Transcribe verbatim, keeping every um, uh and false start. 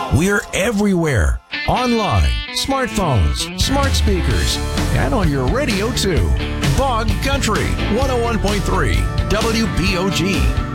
We're everywhere. Online, smartphones, smart speakers, and on your radio too. Bog Country one oh one point three W B O G.